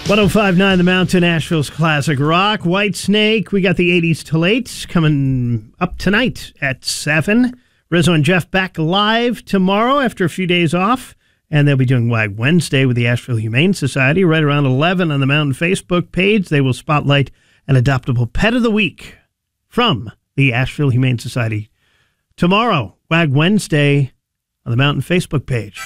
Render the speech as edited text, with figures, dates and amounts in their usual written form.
105.9 The Mountain, Asheville's classic rock. White Snake, we got the 80s to late coming up tonight at 7. Rizzo and Jeff back live tomorrow after a few days off. And they'll be doing Wag Wednesday with the Asheville Humane Society right around 11 on the Mountain Facebook page. They will spotlight an adoptable pet of the week from the Asheville Humane Society tomorrow, Wag Wednesday, on the Mountain Facebook page.